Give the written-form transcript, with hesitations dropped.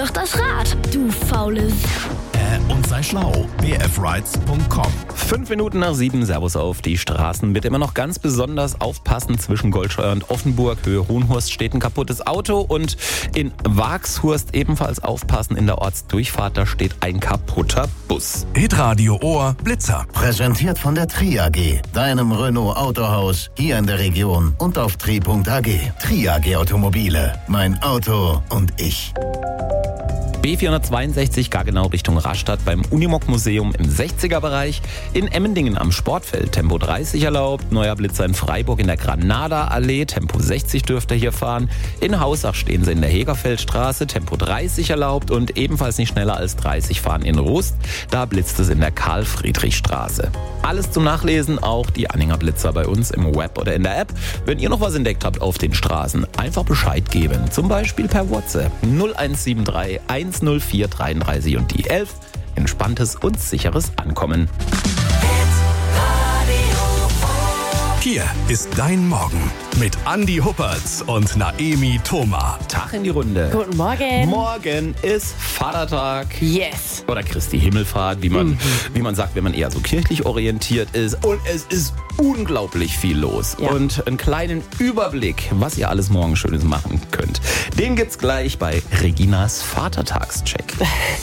Doch das Rad, du faules. Und sei schlau. bfrides.com. 5 Minuten nach 7, Servus auf die Straßen. Bitte immer noch ganz besonders aufpassen. Zwischen Goldscheuer und Offenburg, Höhe Hohenhurst, steht ein kaputtes Auto. Und in Wagshurst ebenfalls aufpassen. In der Ortsdurchfahrt, da steht ein kaputter Bus. Hitradio Ohr Blitzer. Präsentiert von der Tri AG, deinem Renault Autohaus hier in der Region und auf tri.ag. Tri AG Automobile, mein Auto und ich. B462 gar genau Richtung Rastatt beim Unimog-Museum im 60er-Bereich. In Emmendingen am Sportfeld Tempo 30 erlaubt. Neuer Blitzer in Freiburg in der Granada-Allee. Tempo 60 dürft ihr hier fahren. In Hausach stehen sie in der Hegerfeldstraße. Tempo 30 erlaubt und ebenfalls nicht schneller als 30 fahren in Rust. Da blitzt es in der Karl-Friedrich-Straße. Alles zum Nachlesen, auch die Anhänger Blitzer bei uns im Web oder in der App. Wenn ihr noch was entdeckt habt auf den Straßen, einfach Bescheid geben. Zum Beispiel per WhatsApp 0173 104 33 und die 11. Entspanntes und sicheres Ankommen. Hier ist dein Morgen mit Andi Huppertz und Naemi Thoma. Tag in die Runde. Guten Morgen. Morgen ist Vatertag. Yes. Oder Christi Himmelfahrt, wie man sagt, wenn man eher so kirchlich orientiert ist. Und es ist unglaublich viel los. Ja. Und einen kleinen Überblick, was ihr alles morgen Schönes machen könnt, den gibt's gleich bei Reginas Vatertagscheck.